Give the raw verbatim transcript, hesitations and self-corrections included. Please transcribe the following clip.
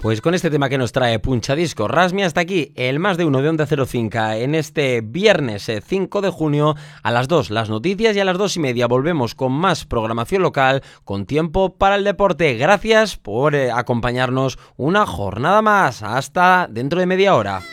Pues con este tema que nos trae Punchadiscos Rasmi, hasta aquí el Más de Uno de Onda Cero cinco en este viernes cinco de junio a las dos las noticias y a las dos y media volvemos con más programación local con tiempo para el deporte. Gracias por eh, acompañarnos una jornada más. Hasta dentro de media hora.